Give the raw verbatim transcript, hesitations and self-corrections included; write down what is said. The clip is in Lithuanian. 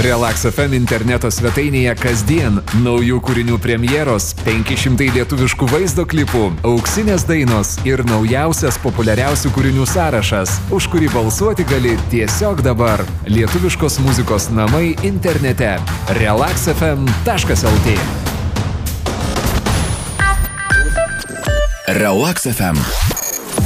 Relax F M interneto svetainėje kasdien naujų kūrinių premjeros, penki šimtai lietuviškų vaizdo klipų, auksinės dainos ir naujausias populiariausių kūrinių sąrašas, už kurį balsuoti gali tiesiog dabar. Lietuviškos muzikos namai internete. relax f m taškas l t. Relax F M.